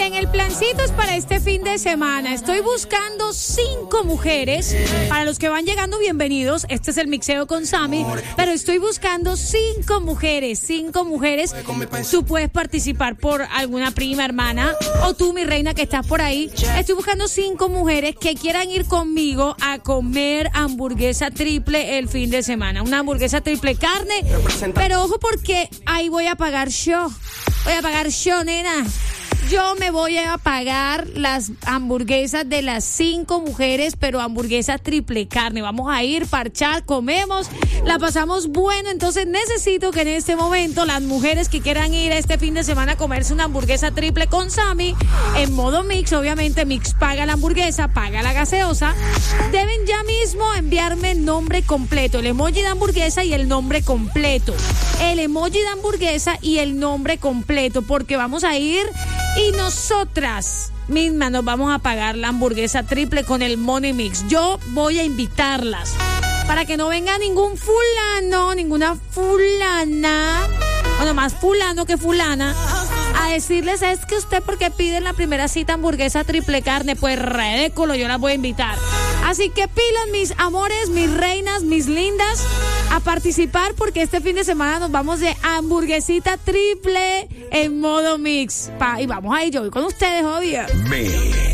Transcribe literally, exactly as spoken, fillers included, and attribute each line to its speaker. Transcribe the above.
Speaker 1: Miren, el plancito es para este fin de semana. Estoy buscando cinco mujeres. Para los que van llegando, bienvenidos. Este es el mixeo con Sammy. Pero estoy buscando cinco mujeres. Cinco mujeres. Tú puedes participar por alguna prima, hermana. O tú, mi reina, que estás por ahí. Estoy buscando cinco mujeres que quieran ir conmigo a comer hamburguesa triple el fin de semana. Una hamburguesa triple carne. Pero ojo, porque ahí voy a pagar yo. Voy a pagar yo, nena. Yo me voy a pagar las hamburguesas de las cinco mujeres, pero hamburguesa triple carne. Vamos a ir, parchar, comemos, la pasamos bueno. Entonces necesito que en este momento las mujeres que quieran ir este fin de semana a comerse una hamburguesa triple con Sammy, en modo mix, obviamente mix paga la hamburguesa, paga la gaseosa, deben ya mismo enviarme el nombre completo, el emoji de hamburguesa y el nombre completo. El emoji de hamburguesa y el nombre completo, porque vamos a ir y nosotras mismas nos vamos a pagar la hamburguesa triple con el Money Mix. Yo voy a invitarlas para que no venga ningún fulano, ninguna fulana, bueno, más fulano que fulana, a decirles, es que usted porque pide en la primera cita hamburguesa triple carne, pues redéculo, yo las voy a invitar. Así que pilas, mis amores, mis reinas, mis lindas, a participar, porque este fin de semana nos vamos de hamburguesita triple en modo mix. Pa, y vamos ahí, yo voy con ustedes, obvio.
Speaker 2: Mix.